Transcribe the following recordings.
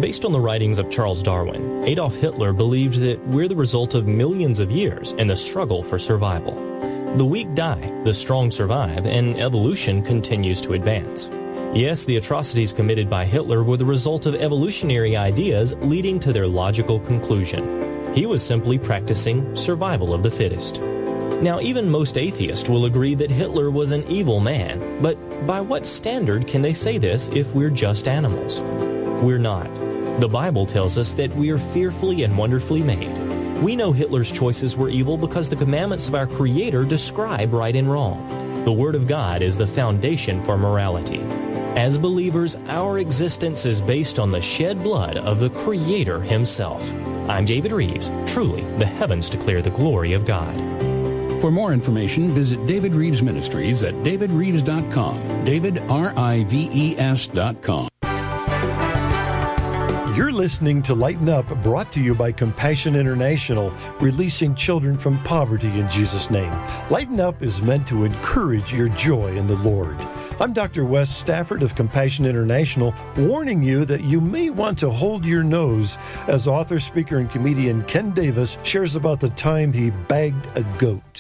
Based on the writings of Charles Darwin, Adolf Hitler believed that we're the result of millions of years in the struggle for survival. The weak die, the strong survive, and evolution continues to advance. Yes, the atrocities committed by Hitler were the result of evolutionary ideas leading to their logical conclusion. He was simply practicing survival of the fittest. Now, even most atheists will agree that Hitler was an evil man, but by what standard can they say this if we're just animals? We're not. The Bible tells us that we are fearfully and wonderfully made. We know Hitler's choices were evil because the commandments of our Creator describe right and wrong. The Word of God is the foundation for morality. As believers, our existence is based on the shed blood of the Creator Himself. I'm David Reeves. Truly, the heavens declare the glory of God. For more information, visit David Reeves Ministries at davidreeves.com. DavidRives.com. You're listening to Lighten Up, brought to you by Compassion International, releasing children from poverty in Jesus' name. Lighten Up is meant to encourage your joy in the Lord. I'm Dr. Wes Stafford of Compassion International, warning you that you may want to hold your nose as author, speaker, and comedian Ken Davis shares about the time he bagged a goat.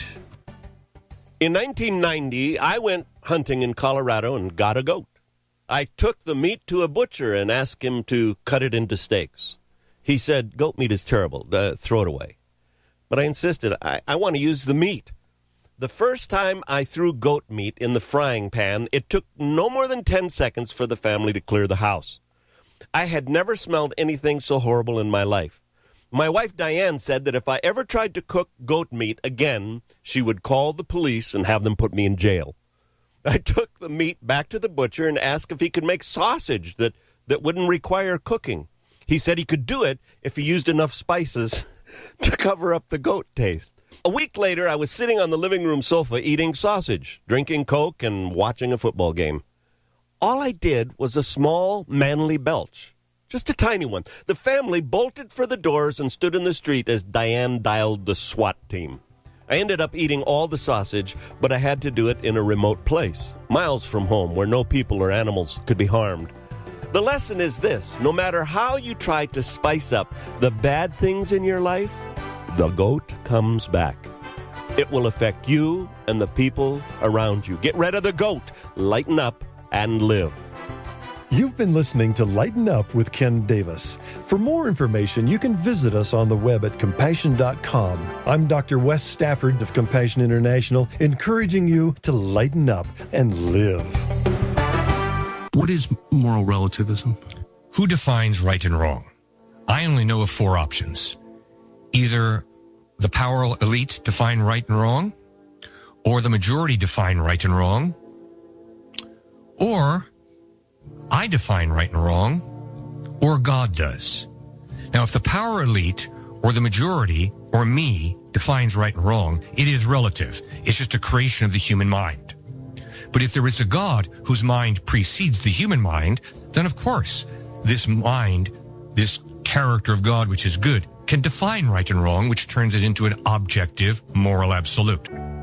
In 1990, I went hunting in Colorado and got a goat. I took the meat to a butcher and asked him to cut it into steaks. He said, "Goat meat is terrible, throw it away." But I insisted, I want to use the meat. The first time I threw goat meat in the frying pan, it took no more than 10 seconds for the family to clear the house. I had never smelled anything so horrible in my life. My wife Diane said that if I ever tried to cook goat meat again, she would call the police and have them put me in jail. I took the meat back to the butcher and asked if he could make sausage that wouldn't require cooking. He said he could do it if he used enough spices to cover up the goat taste. A week later, I was sitting on the living room sofa eating sausage, drinking Coke, and watching a football game. All I did was a small, manly belch, just a tiny one. The family bolted for the doors and stood in the street as Diane dialed the SWAT team. I ended up eating all the sausage, but I had to do it in a remote place, miles from home, where no people or animals could be harmed. The lesson is this: no matter how you try to spice up the bad things in your life, the goat comes back. It will affect you and the people around you. Get rid of the goat, lighten up, and live. You've been listening to Lighten Up with Ken Davis. For more information, you can visit us on the web at compassion.com. I'm Dr. Wes Stafford of Compassion International, encouraging you to lighten up and live. What is moral relativism? Who defines right and wrong? I only know of 4 options. Either the power elite define right and wrong, or the majority define right and wrong, or I define right and wrong, or God does. Now, if the power elite or the majority or me defines right and wrong, it is relative. It's just a creation of the human mind. But if there is a God whose mind precedes the human mind, then of course, this mind, this character of God, which is good, can define right and wrong, which turns it into an objective moral absolute.